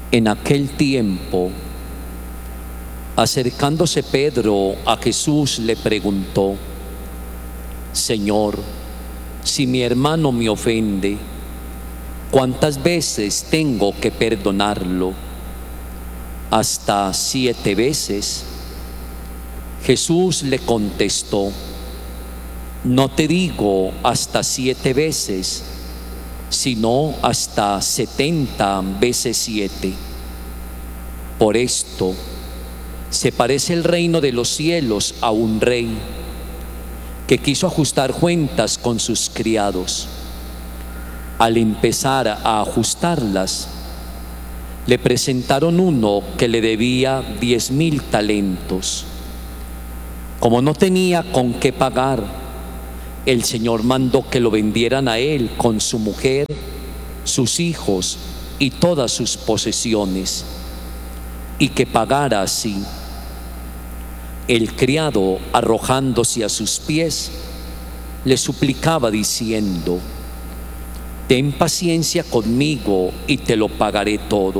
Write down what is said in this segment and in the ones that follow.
En aquel tiempo, acercándose Pedro a Jesús, le preguntó: Señor, si mi hermano me ofende, ¿cuántas veces tengo que perdonarlo? ¿Hasta 7 veces? Jesús le contestó: No te digo hasta 7 veces, sino hasta 70 veces 7. Por esto se parece el reino de los cielos a un rey que quiso ajustar cuentas con sus criados. Al empezar a ajustarlas, le presentaron uno que le debía 10,000 talentos. Como no tenía con qué pagar, el Señor mandó que lo vendieran a él con su mujer, sus hijos y todas sus posesiones, y que pagara así. El criado, arrojándose a sus pies, le suplicaba diciendo: Ten paciencia conmigo y te lo pagaré todo.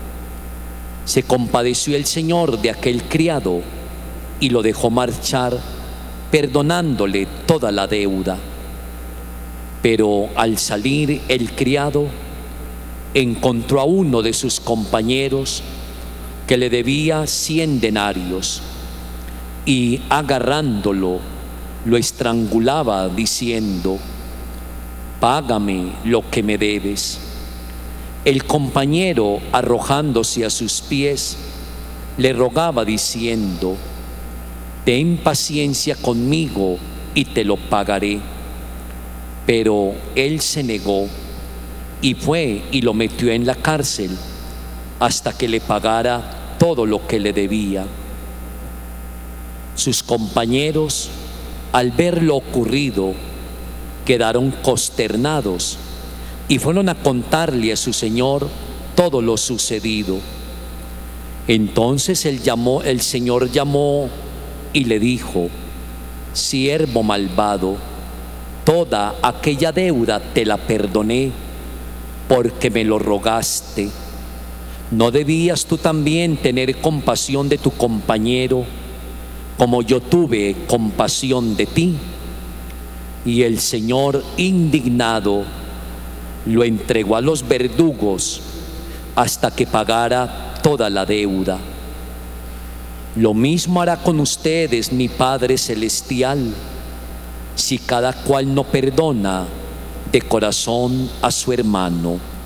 Se compadeció el Señor de aquel criado y lo dejó marchar, perdonándole toda la deuda. Pero al salir el criado, encontró a uno de sus compañeros que le debía 100 denarios, y agarrándolo, lo estrangulaba diciendo: Págame lo que me debes. El compañero, arrojándose a sus pies, le rogaba diciendo: Ten paciencia conmigo y te lo pagaré. Pero él se negó y fue y lo metió en la cárcel hasta que le pagara todo lo que le debía. Sus compañeros, al ver lo ocurrido, quedaron consternados y fueron a contarle a su señor todo lo sucedido. Entonces el Señor llamó y le dijo: Siervo malvado, toda aquella deuda te la perdoné porque me lo rogaste. ¿No debías tú también tener compasión de tu compañero como yo tuve compasión de ti? Y el Señor, indignado, lo entregó a los verdugos hasta que pagara toda la deuda. Lo mismo hará con ustedes mi Padre Celestial, si cada cual no perdona de corazón a su hermano.